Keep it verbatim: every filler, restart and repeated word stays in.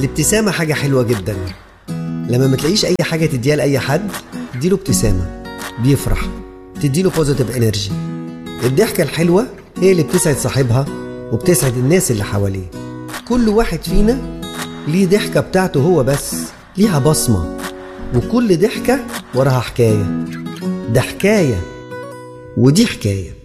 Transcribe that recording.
الابتسامة حاجة حلوة جدا. لما ما تلاقيش أي حاجة تديها لأي حد، اديله ابتسامة بيفرح، تديله بوزيتيف انرجي. الضحكة الحلوة هي اللي بتسعد صاحبها وبتسعد الناس اللي حواليه. كل واحد فينا ليه ضحكة بتاعته هو بس، ليها بصمة، وكل ضحكة وراها حكاية. ده حكاية ودي حكاية.